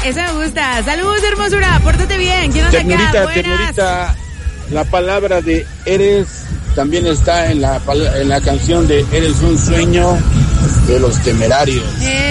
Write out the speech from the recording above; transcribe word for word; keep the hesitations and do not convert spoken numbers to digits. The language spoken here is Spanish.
Eso me gusta. Saludos, hermosura. Pórtate bien. ¿Quién anda Ternurita, acá? ternurita. La palabra de eres también está en la, en la canción de Eres un sueño de los Temerarios.